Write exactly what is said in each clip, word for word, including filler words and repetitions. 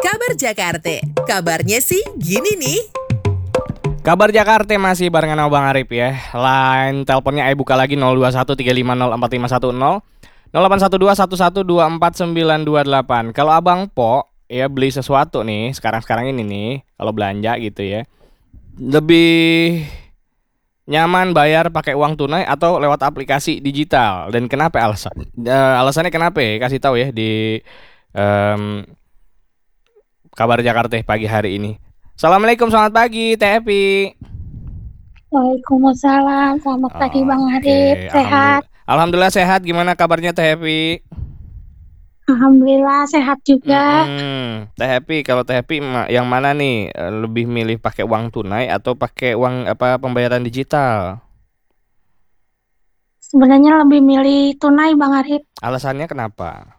Kabar Jakarta, kabarnya sih gini nih. Kabar Jakarta masih barengan sama Bang Arif ya. Line teleponnya ayo buka lagi nol dua satu tiga lima nol empat lima satu nol nol delapan satu dua satu satu dua empat sembilan dua delapan. Kalau Abang Po ya beli sesuatu nih sekarang-sekarang ini nih, kalau belanja gitu ya, lebih nyaman bayar pakai uang tunai atau lewat aplikasi digital, dan kenapa alasan? Uh, alasannya kenapa ya? Kasih tahu ya di um, Kabar Jakarta pagi hari ini. Assalamualaikum, selamat pagi Teh Epi. Waalaikumsalam, selamat pagi Bang Arif. Oke, Sehat? Alhamdulillah, Alhamdulillah sehat. Gimana kabarnya Teh Epi? Alhamdulillah sehat juga. Mm-mm. Teh Epi, kalau Teh Epi ma- yang mana nih? Eh, Lebih milih pakai uang tunai atau pakai uang apa pembayaran digital? Sebenarnya lebih milih tunai Bang Arif. Alasannya kenapa?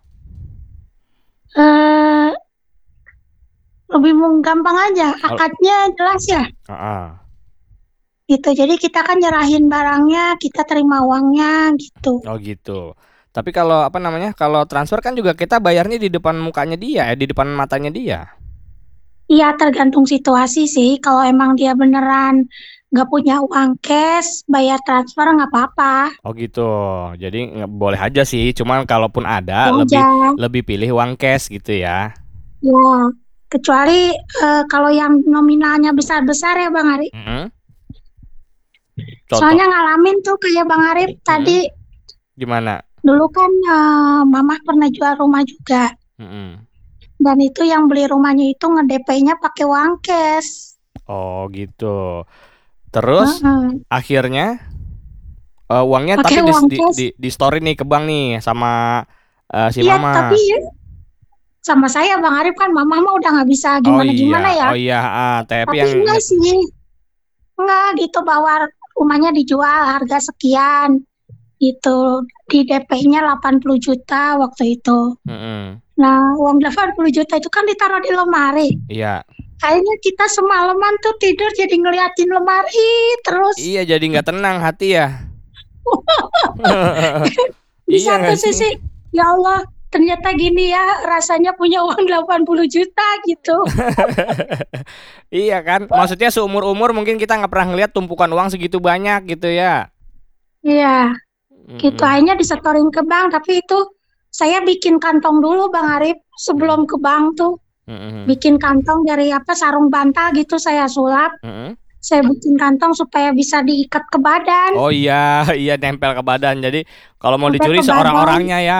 Eh, lebih gampang aja, Al- akadnya jelas ya. Ah, Gitu. Jadi kita kan nyerahin barangnya, kita terima uangnya gitu. oh gitu. Tapi kalau apa namanya? Kalau transfer kan juga kita bayarnya di depan mukanya dia, eh, di depan matanya dia. Iya, tergantung situasi sih. Kalau emang dia beneran nggak punya uang cash, bayar transfer nggak apa-apa. Oh gitu. Jadi nggak boleh aja sih. Cuman kalaupun ada, Ya lebih aja. lebih pilih uang cash gitu ya. Ya, kecuali eh, kalau yang nominalnya besar-besar ya Bang Arif. Mm-mm. Contoh, Soalnya ngalamin tuh kayak Bang Arif tadi, gimana? dulu kan eh, Mama pernah jual rumah juga. Mm-mm. Dan itu yang beli rumahnya itu nge-D P-nya pakai uang cash. Oh gitu. Terus Heeh. akhirnya eh, uangnya Pakai tapi di, uang di, cash. di, di story nih ke bank nih sama eh, si Iya, Mama. tapi sama saya Bang Arif kan Mama mah udah nggak bisa Oh gimana-gimana iya, ya. oh iya, ah, tapi Tapi yang enggak sih, enggak gitu bahwa rumahnya dijual harga sekian. Gitu, di D P-nya delapan puluh juta waktu itu. Mm-mm. Nah, uang delapan puluh juta itu kan ditaruh di lemari. Iya, Kayaknya kita semalaman tuh tidur jadi ngeliatin lemari terus. iya jadi nggak tenang hati ya. Di Iya satu nggak sih? sisi, ya Allah, ternyata gini ya rasanya punya uang delapan puluh juta gitu. Iya kan, maksudnya seumur-umur mungkin kita nggak pernah ngeliat tumpukan uang segitu banyak gitu ya. Iya, gitu Mm-mm. akhirnya disetorin ke bank. Tapi itu saya bikin kantong dulu Bang Arif sebelum ke bank tuh. Mm-mm. Bikin kantong dari apa sarung bantal gitu saya sulap. Mm-mm. Saya bikin kantong supaya bisa diikat ke badan. Oh iya, iya nempel ke badan. Jadi kalau mau Nempel dicuri ke badan. seorang-orangnya ya.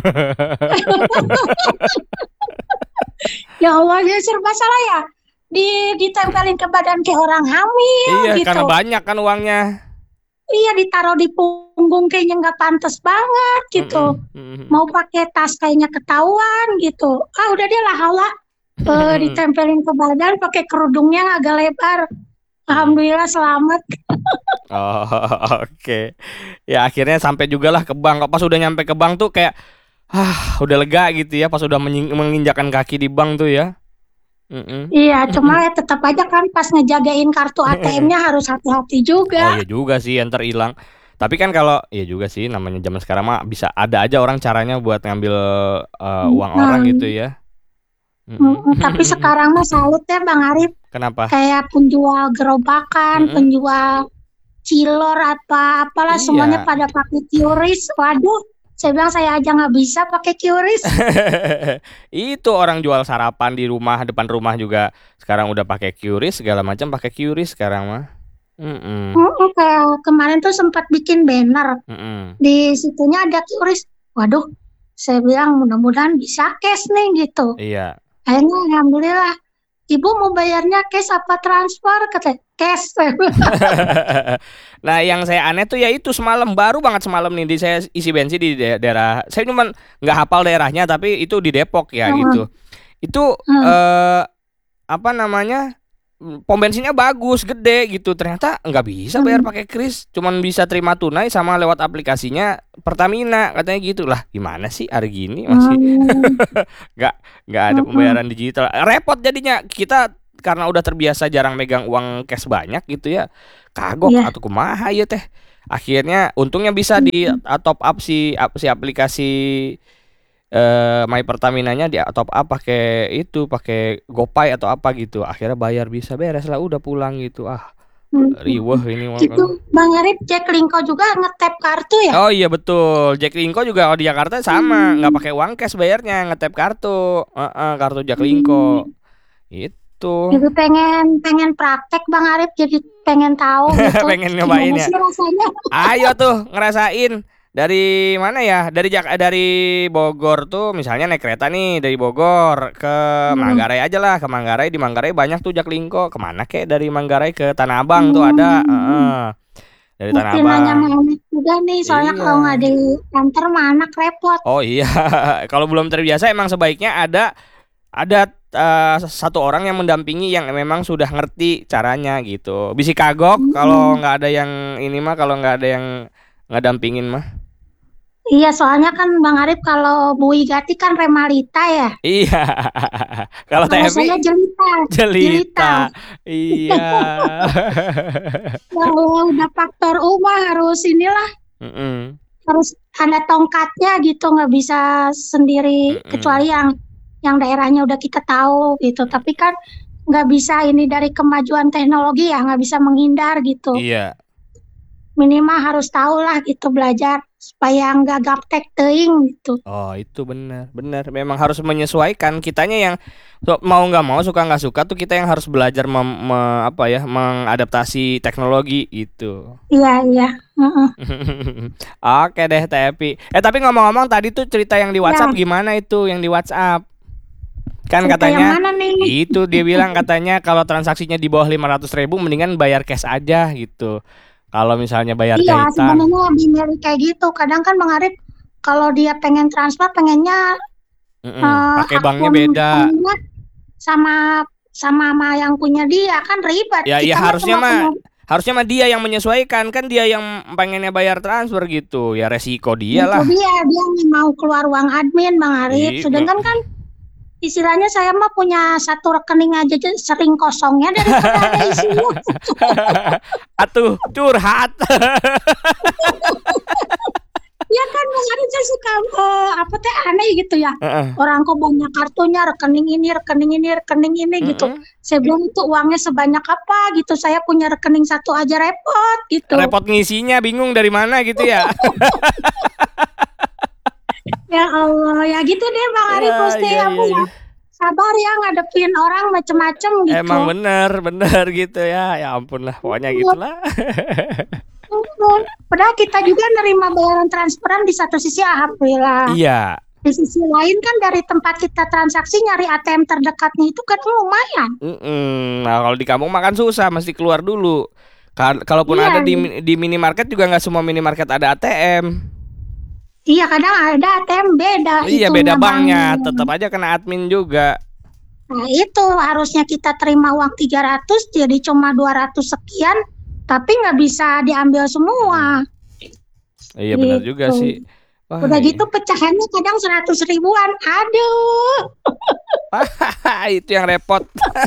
Ya Allah, dia serba salah ya. Di ditempelin ke badan kayak orang hamil Iya, gitu. karena banyak kan uangnya. Iya, ditaruh di punggung kayaknya nggak pantas banget gitu. Mm-mm. Mm-mm. Mau pakai tas kayaknya ketahuan gitu. Ah, udah deh lah Allah. Eh, ditempelin ke badan pakai kerudungnya agak lebar. Alhamdulillah selamat. Oh, oke. Ya akhirnya sampai juga lah ke bank. Pas udah nyampe ke bank tuh kayak ah, udah lega gitu ya pas udah menying- menginjakkan kaki di bank tuh ya. Mm-mm. Iya, cuma ya tetap aja kan pas ngejagain kartu A T M-nya harus hati-hati Oh juga. iya juga sih yang terhilang. Tapi kan kalau iya juga sih namanya zaman sekarang mah bisa ada aja orang caranya buat ngambil eh, uang orang Hmm. gitu ya. Mm-mm. Mm-mm. Tapi sekarang mah salut ya Bang Arif. Kenapa? Kayak penjual gerobakan, Mm-mm. penjual cilor apa apalah semuanya Iya. pada pakai Q R I S. Waduh, saya bilang saya aja nggak bisa pakai Q R I S. Itu orang jual sarapan di rumah depan rumah juga sekarang udah pakai Q R I S segala macam pakai Q R I S sekarang mah. Mm-mm. Mm-mm, kayak kemarin tuh sempat bikin banner Mm-mm. di situnya ada Q R I S. Waduh, saya bilang mudah-mudahan bisa cash nih gitu. Iya. Akhirnya alhamdulillah. Ibu mau bayarnya cash apa transfer? Kata cash. Nah yang saya aneh tuh ya itu semalam baru banget semalam nih di saya isi bensin di da- daerah saya cuman nggak hafal daerahnya tapi itu di Depok ya Hmm. gitu. Itu Hmm. eh, apa namanya mm, pom bensinnya bagus gede gitu ternyata nggak bisa bayar Hmm. pakai kris cuman bisa terima tunai sama lewat aplikasinya Pertamina katanya gitu lah gimana sih hari gini masih Hmm. nggak nggak ada Mm-mm. pembayaran digital repot jadinya kita karena udah terbiasa jarang megang uang cash banyak gitu ya kagok Iya. atau kumaha ya teh akhirnya untungnya bisa di uh, top up si ap- si aplikasi eh My Pertaminanya di top up pakai itu, pakai GoPay atau apa gitu. Akhirnya bayar bisa beres lah, udah pulang gitu. Ah, Hmm. riweh ini mah. Itu Bang Arif, Jaklingko juga ngetap kartu ya? Oh iya betul, Jaklingko juga kalau di Jakarta sama, nggak Hmm. pakai uang cash bayarnya, ngetap kartu, Heeh, kartu Jaklingko. Itu Jadi pengen pengen praktek Bang Arif, jadi pengen tahu gitu. pengen nyobain Gimana ya. sih rasanya? Ayo tuh ngerasain. Dari mana ya? Dari Jak dari Bogor tuh misalnya naik kereta nih dari Bogor ke Hmm. Manggarai aja lah. Ke Manggarai, di Manggarai banyak tuh Jaklingko. Kemana kek dari Manggarai ke Tanah Abang tuh ada. Hmm. Heeh. Dari Tanah Mungkin nanya Abang. sama Emek juga nih, soalnya Iya. kalau nggak diantar mah anak repot. Oh iya. Kalau belum terbiasa emang sebaiknya ada ada eh, satu orang yang mendampingi yang memang sudah ngerti caranya gitu. Bisi kagok kalau Hmm. nggak ada yang ini mah, kalau nggak ada yang ngedampingin mah. Iya, soalnya kan Bang Arif kalau Bu Igati kan remalita ya. Iya. Kalau Kalau T M I saya jelita, jelita. jelita. Iya. Kalau udah faktor U mah harus inilah, Mm-mm. harus ada tongkatnya gitu, nggak bisa sendiri, Mm-mm. kecuali yang yang daerahnya udah kita tahu gitu. Tapi kan nggak bisa ini dari kemajuan teknologi ya, nggak bisa menghindar gitu. Iya. Minimal harus tahu lah gitu, belajar supaya nggak gaptek teuing gitu. Oh itu benar, benar. Memang harus menyesuaikan kitanya yang so- mau nggak mau, suka nggak suka tuh kita yang harus belajar mem- me- apa ya, mengadaptasi teknologi gitu. Iya, iya. Heeh. Oke deh Tepi. Eh tapi ngomong-ngomong tadi tuh cerita yang di WhatsApp Ya. gimana itu yang di WhatsApp? Kan Cerita yang katanya mana nih? itu dia bilang katanya kalau transaksinya di bawah lima ratus ribu mendingan bayar cash aja gitu. Kalau misalnya bayar Iya, jahitan. sebenarnya lebih milih kayak gitu. Kadang kan Bang Arif kalau dia pengen transfer, pengennya Mm-mm, eh, pakai banknya akun beda. rekeningnya sama sama sama yang punya dia, kan ribet. Ya, ya Kita mah harusnya cuma mah punya harusnya mah dia yang menyesuaikan, kan dia yang pengennya bayar transfer gitu. Ya resiko dia itu lah. dia, dia yang mau keluar uang admin Bang Arif. Ih, Sedangkan kan istilahnya saya mah punya satu rekening aja je- sering kosongnya daripada ada isinya. Atuh curhat. Ya kan Bang Arif, saya suka eh, apa teh aneh gitu ya. Heeh. Orang kok banyak kartunya, rekening ini, rekening ini, rekening ini gitu. Mm-mm. Saya bilang itu uangnya sebanyak apa gitu. Saya punya rekening satu aja repot gitu. Repot ngisinya, bingung dari mana gitu ya. Ya Allah, ya gitu deh Bang Arif, Ya, mesti iya, apa iya, ya? iya. Sabar ya ngadepin orang macem-macem gitu. Emang bener, bener gitu ya. Ya ampun lah, pokoknya gitulah. Mm, Padahal kita juga nerima bayaran transferan di satu sisi alhamdulillah. Iya. Di sisi lain kan dari tempat kita transaksi nyari A T M terdekatnya itu kan lumayan. Mm-mm. Nah kalau di kampung makan susah, mesti keluar dulu. Ka- Kalaupun Iya, ada di di minimarket juga nggak semua minimarket ada A T M. iya kadang ada A T M beda Iya itunya beda banknya, banknya. tetap aja kena admin juga. Nah itu harusnya kita terima uang tiga ratus jadi cuma dua ratus sekian, tapi nggak bisa diambil semua. Iya benar juga Gitu. sih. Wah, Udah iya. gitu pecahannya kadang seratus ribuan. Aduh, Itu yang repot.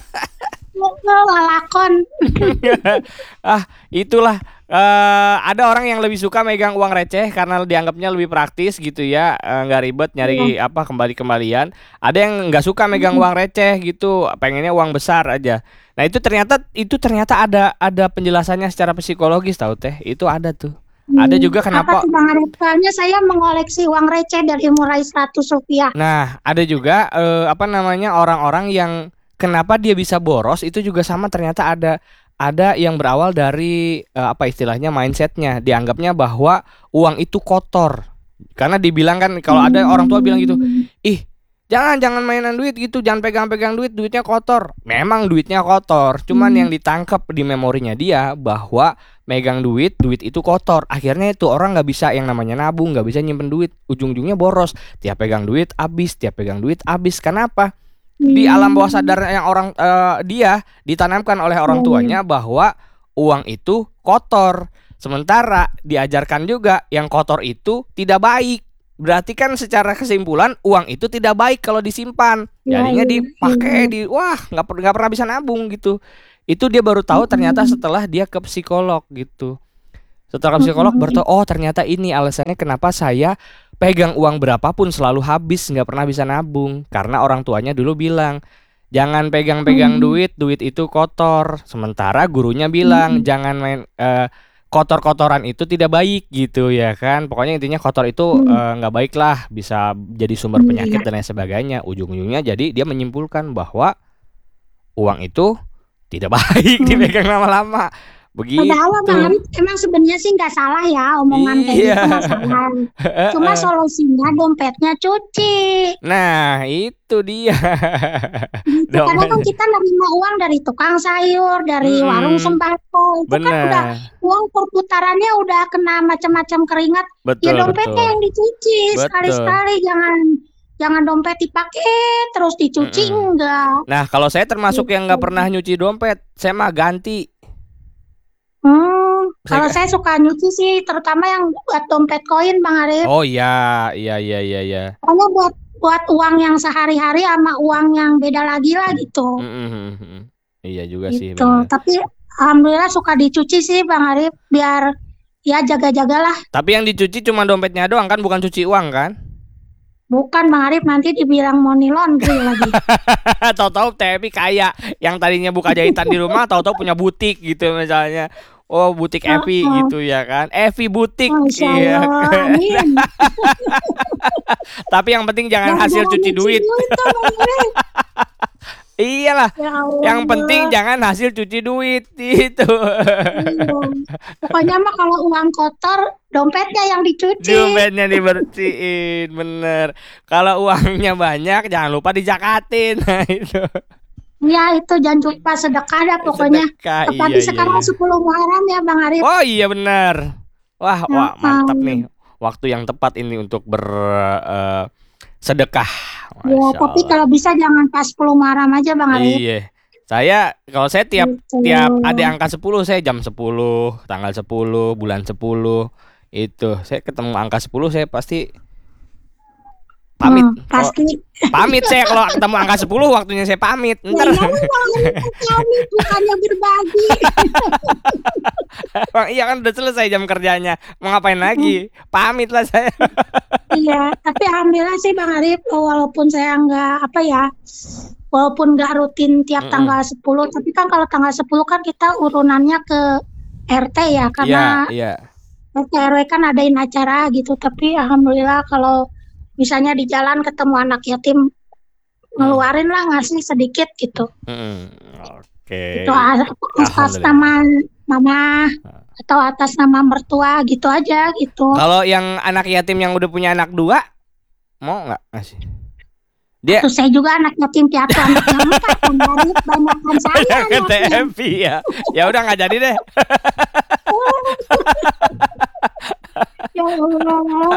lalakon. Ah, itulah eh, ada orang yang lebih suka megang uang receh karena dianggapnya lebih praktis gitu ya, eh, nggak ribet nyari apa kembali-kembalian. Ada yang nggak suka megang uang receh gitu, pengennya uang besar aja. Nah itu ternyata itu ternyata ada ada penjelasannya secara psikologis tahu teh. Itu ada tuh. Ada juga Apa kenapa? tuh Bang Arif? Soalnya saya mengoleksi uang receh dari mulai seratus rupiah. Nah, ada juga eh, apa namanya orang-orang yang kenapa dia bisa boros itu juga sama, ternyata ada ada yang berawal dari eh, apa istilahnya mindsetnya, dianggapnya bahwa uang itu kotor. Karena dibilang kan kalau ada orang tua bilang gitu, ih jangan jangan mainan duit gitu, jangan pegang-pegang duit, duitnya kotor. Memang duitnya kotor, cuman yang ditangkap di memorinya dia bahwa megang duit, duit itu kotor. Akhirnya itu orang nggak bisa yang namanya nabung, nggak bisa nyimpen duit, ujung-ujungnya boros. Tiap pegang duit habis, tiap pegang duit habis. Kenapa? Di alam bawah sadar yang orang eh, dia ditanamkan oleh orang tuanya bahwa uang itu kotor. Sementara diajarkan juga yang kotor itu tidak baik. Berarti kan secara kesimpulan uang itu tidak baik kalau disimpan. Ya, Jadinya iya, dipakai di wah nggak per- nggak pernah bisa nabung gitu. Itu dia baru tahu ternyata setelah dia ke psikolog gitu. Setelah ke psikolog baru tahu, oh ternyata ini alasannya kenapa saya pegang uang berapapun selalu habis, nggak pernah bisa nabung. Karena orang tuanya dulu bilang, jangan pegang-pegang Hmm. duit, duit itu kotor. Sementara gurunya bilang, Hmm. jangan main eh, kotor-kotoran itu tidak baik gitu ya kan. Pokoknya intinya kotor itu Hmm. eh, nggak baik lah, bisa jadi sumber Hmm, penyakit iya. dan lain sebagainya. Ujung-ujungnya jadi dia menyimpulkan bahwa uang itu tidak baik Hmm. dipegang lama-lama. Padahal Bang Begitu. Arif emang sebenarnya sih nggak salah ya omongan kayak Iya. gitu nggak salah. Cuma solusinya dompetnya cuci. Nah, itu dia. Gitu. Karena kan Dompet. kita nerima uang dari tukang sayur, dari warung Mm-mm. sembako. Itu kan udah Bener. uang perputarannya udah kena macam-macam keringat. Ya Betul, dompetnya betul. yang dicuci Betul. sekali-sekali, jangan jangan dompet dipakai terus dicuci Mm-mm. enggak. Nah, kalau saya termasuk yang nggak Gitu. pernah nyuci dompet, saya mah ganti. Hmm, kalau Saya saya suka nyuci sih, terutama yang buat dompet koin Bang Arif. Oh iya, iya iya iya iya. Pokoknya buat buat uang yang sehari-hari sama uang yang beda lagi lah gitu. Mm-mm. Iya juga sih, Gitu. benar. Tapi alhamdulillah suka dicuci sih Bang Arif, biar ya jaga-jagalah. Tapi yang dicuci cuma dompetnya doang kan, bukan cuci uang kan? Bukan Bang Arif, nanti dibilang money laundry lagi. Tahu-tahu T M I kaya, yang tadinya buka jahitan di rumah, tahu-tahu punya butik gitu misalnya. Oh, butik Evi Uh-uh. gitu ya kan? Evi butik, Masya iya. Allah, amin. Tapi yang penting jangan hasil Jangan cuci nyuci duit. duit tuh, Bang Arif. Iyalah, Ya Allah. yang penting jangan hasil cuci duit itu. Iya. Pokoknya mah kalau uang kotor, dompetnya yang dicuci. Dompetnya dibersihin, bener. Kalau uangnya banyak, jangan lupa dijakatin. Nah itu. Ya itu jangan lupa sedekah dah pokoknya. Sedekah, Apalagi iya, iya, sekarang iya. sepuluh Muharram ya Bang Arif. Oh iya benar. Wah, wah mantap Hmm. nih. Waktu yang tepat ini untuk ber eh, sedekah. Ya, Masya tapi Allah. kalau bisa jangan pas sepuluh Muharram aja Bang Arif. Iya. Saya kalau saya tiap Gitu. tiap ada angka sepuluh, saya jam sepuluh, tanggal sepuluh, bulan sepuluh. Itu. Saya ketemu angka sepuluh, saya pasti pamit. Hmm, pasti. Oh, pamit saya kalau ketemu angka sepuluh, waktunya saya pamit. Ya Ntar. iyalah kalau kita pamit bukannya berbagi. Emang iya kan udah selesai jam kerjanya. Mau ngapain lagi? Pamit lah saya. Iya, tapi alhamdulillah sih Bang Arif, walaupun saya nggak apa ya, walaupun nggak rutin tiap Mm-mm. tanggal sepuluh, tapi kan kalau tanggal sepuluh kan kita urunannya ke R T ya, Iya, karena iya. R T R W kan adain acara gitu. Tapi alhamdulillah kalau misalnya di jalan ketemu anak yatim, ngeluarin lah ngasih sedikit gitu. Mm-mm. Oke. Itu atas Alhamdulillah. nama mama atau atas nama mertua gitu aja gitu. Kalau yang anak yatim yang udah punya anak dua, mau nggak ngasih? Dia Terus saya juga anak yatim piatu anak yang empat, Bang Arif, banyakan saya yang ke anaknya. T M P ya. Ya udah nggak jadi deh. Ya Allah.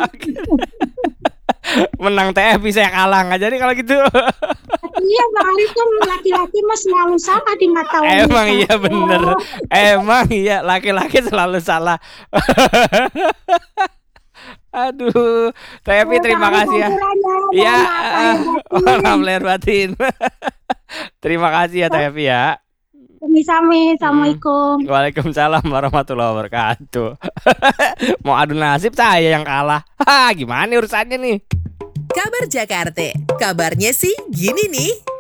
Menang T M P saya kalah, nggak jadi kalau gitu. Iya Bang Arif kan laki-laki mah selalu salah di mata wanita. Emang iya bener. Emang iya laki-laki selalu salah. Aduh, T M P terima kasih ya. Iya, maaf lahir batin. Terima kasih ya T M P ya. Sami-sami, assalamualaikum. Waalaikumsalam warahmatullahi wabarakatuh. Mau adu nasib saya yang kalah. Hah, gimana urusannya nih? Kabar Jakarta. Kabarnya sih gini nih.